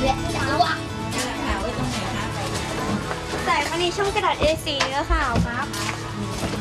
และนี่นะวะนี่แหละค่ะไว้ตรงไหนคะใส่มาในช่องกระดาษ A4 แล้วค่ะครับ